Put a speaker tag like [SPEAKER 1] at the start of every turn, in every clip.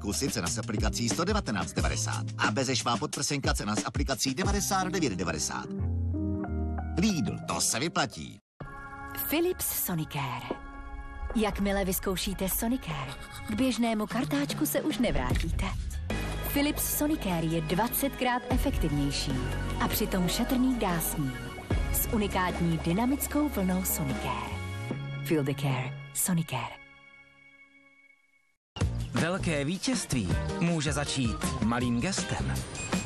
[SPEAKER 1] kusy cena s aplikací 119,90 a bezešvá podprsenka cena s aplikací 99,90. Lidl, to se vyplatí.
[SPEAKER 2] Philips Sonicare. Jakmile vyzkoušíte Sonicare, k běžnému kartáčku se už nevrátíte. Philips Sonicare je 20krát efektivnější a přitom šetrný k dásní. S unikátní dynamickou vlnou Sonicare. Feel the care. Sonicare.
[SPEAKER 3] Velké vítězství může začít malým gestem.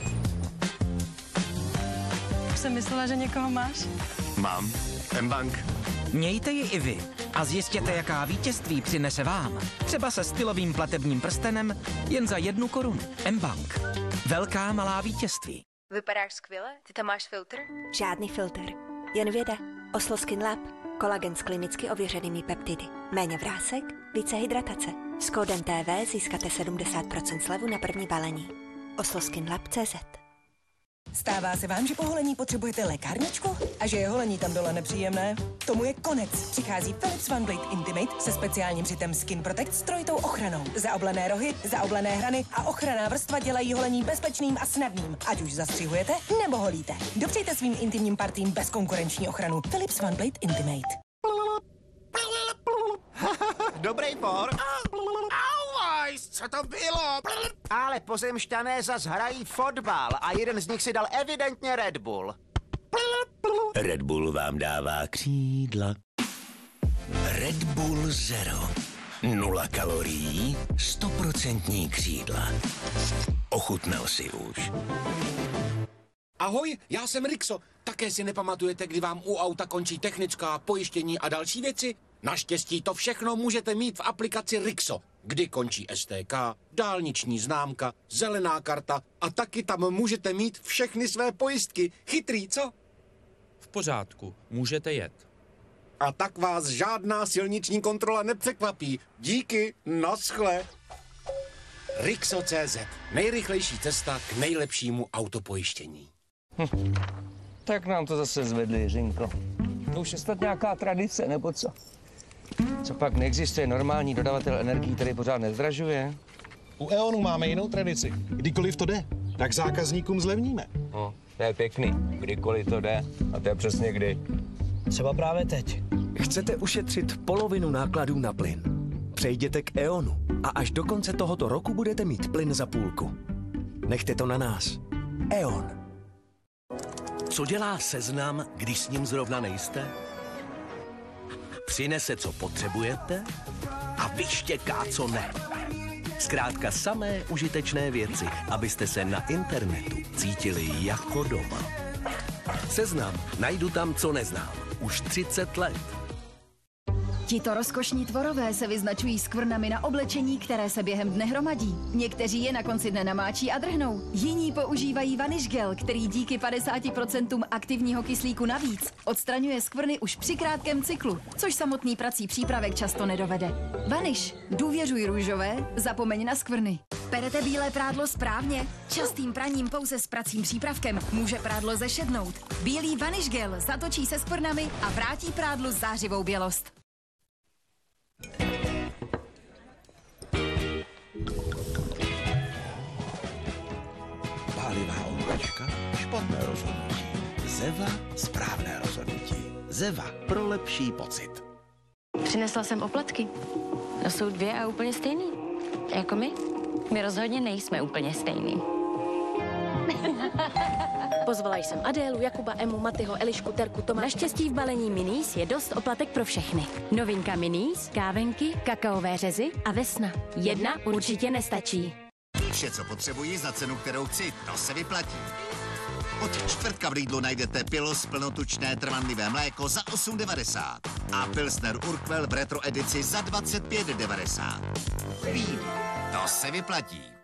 [SPEAKER 4] Už jsem myslela, že někoho máš.
[SPEAKER 5] Mám. mBank.
[SPEAKER 3] Mějte ji i vy a zjistěte, jaká vítězství přinese vám. Třeba se stylovým platebním prstenem jen za 1 korunu. mBank. Velká malá vítězství.
[SPEAKER 4] Vypadáš skvěle? Ty tam máš filtr?
[SPEAKER 6] Žádný filtr. Jen věda. Oslo Skin Lab. Kolagen s klinicky ověřenými peptidy. Méně vrásek, více hydratace. S kódem TV získáte 70% slevu na první balení. osloskinlab.cz.
[SPEAKER 7] Stává se vám, že po holení potřebujete lékárničku? A že je holení tam dole nepříjemné? Tomu je konec. Přichází Philips One Blade Intimate se speciálním přitem Skin Protect s trojitou ochranou. Zaoblené rohy, zaoblené hrany a ochranná vrstva dělají holení bezpečným a snadným. Ať už zastřihujete nebo holíte. Dopřejte svým intimním partím bezkonkurenční ochranu. Philips One Blade Intimate.
[SPEAKER 8] Dobrý por.
[SPEAKER 9] Auajs, co to bylo?
[SPEAKER 8] Ale pozemšťané zas hrají fotbal a jeden z nich si dal evidentně Red Bull.
[SPEAKER 5] Red Bull vám dává křídla. Red Bull Zero. 0 kalorií, 100% křídla. Ochutnal si už.
[SPEAKER 9] Ahoj, já jsem Rixo. Také si nepamatujete, kdy vám u auta končí technická, pojištění a další věci? Naštěstí to všechno můžete mít v aplikaci Rixo, kdy končí STK, dálniční známka, zelená karta a taky tam můžete mít všechny své pojistky. Chytrý, co?
[SPEAKER 10] V pořádku, můžete jet.
[SPEAKER 9] A tak vás žádná silniční kontrola nepřekvapí. Díky, naschle. Rixo.cz. Nejrychlejší cesta k nejlepšímu autopojištění.
[SPEAKER 11] Tak nám to zase zvedli, Jiřinko. To už je snad nějaká tradice, nebo co? Co pak neexistuje normální dodavatel energií, který pořád nezdražuje?
[SPEAKER 12] U E.ONu máme jinou tradici. Kdykoliv to jde, tak zákazníkům zlevníme.
[SPEAKER 11] No, to je pěkný. Kdykoliv to jde. A to je přesně kdy. Třeba právě teď.
[SPEAKER 13] Chcete ušetřit polovinu nákladů na plyn? Přejděte k E.ONu a až do konce tohoto roku budete mít plyn za půlku. Nechte to na nás. E.ON.
[SPEAKER 5] Co dělá Seznam, když s ním zrovna nejste? Přinese, co potřebujete a vyštěká, co ne. Zkrátka samé užitečné věci, abyste se na internetu cítili jako doma. Seznam. Najdu tam, co neznám. Už 30 let.
[SPEAKER 2] Tito rozkošní tvorové se vyznačují skvrnami na oblečení, které se během dne hromadí. Někteří je na konci dne namáčí a drhnou. Jiní používají Vanish Gel, který díky 50% aktivního kyslíku navíc odstraňuje skvrny už při krátkém cyklu, což samotný prací přípravek často nedovede. Vanish. Důvěřuj růžové, zapomeň na skvrny. Perete bílé prádlo správně? Častým praním pouze s pracím přípravkem může prádlo zešednout. Bílý Vanish Gel zatočí se skvrnami a vrátí prádlu zářivou bělost.
[SPEAKER 14] Pálivá omáčka, špatné rozhodnutí. Zeva, správné rozhodnutí. Zeva pro lepší pocit.
[SPEAKER 15] Přinesla jsem oplatky. No jsou 2 a úplně stejný. Jako my. My rozhodně nejsme úplně stejný. Pozvala jsem Adélu, Jakuba, Emu, Matyho, Elišku, Terku, Tomáše. Naštěstí v balení Minis je dost oplatek pro všechny. Novinka Minis, kávenky, kakaové řezy a vesna. 1 určitě nestačí.
[SPEAKER 1] Vše, co potřebuji za cenu, kterou chci, to se vyplatí. Od čtvrtka v Lidlu najdete Pilos plnotučné trvanlivé mléko za 8,90 a Pilsner Urquell v retro edici za 25,90. Lidl, to se vyplatí.